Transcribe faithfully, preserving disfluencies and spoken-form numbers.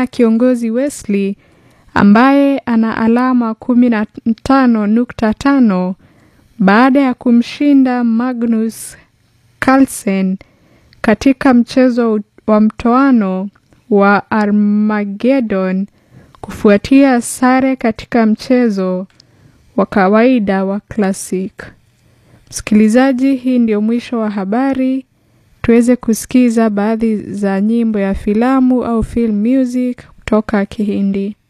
kumshinda kiongozi Wesley ambaye ana alama kumi na tano nukta tano baada ya kumshinda Magnus Carlsen katika mchezo wa mtoano wa Armageddon kufuatia sare katika mchezo wa kawaida wa Classic. Msikilizaji, hii ndio mwisho wa habari. Tuweze kusikiza baadhi za nyimbo ya filamu au film music kutoka Kihindi.